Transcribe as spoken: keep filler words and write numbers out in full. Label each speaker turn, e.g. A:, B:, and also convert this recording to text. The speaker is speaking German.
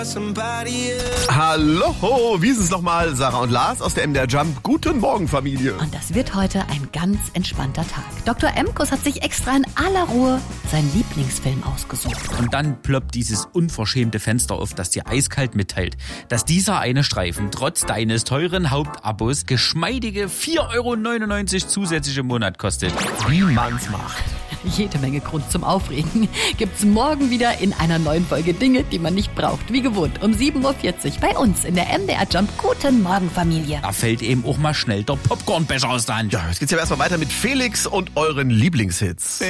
A: Hallo, wie ist es nochmal? Sarah und Lars aus der M D R Jump. Guten Morgen, Familie.
B: Und das wird heute ein ganz entspannter Tag. Doktor Emkus hat sich extra in aller Ruhe seinen Lieblingsfilm ausgesucht.
C: Und dann ploppt dieses unverschämte Fenster auf, das dir eiskalt mitteilt, dass dieser eine Streifen trotz deines teuren Hauptabos geschmeidige vier Euro neunundneunzig zusätzlich im Monat kostet.
A: Wie man's macht.
B: Jede Menge Grund zum Aufregen gibt's morgen wieder in einer neuen Folge Dinge, die man nicht braucht. Wie gewohnt um sieben Uhr vierzig bei uns in der M D R Jump. Guten Morgen, Familie.
C: Da fällt eben auch mal schnell der Popcornbecher aus der Hand.
A: Ja, jetzt geht's ja erstmal weiter mit Felix und euren Lieblingshits.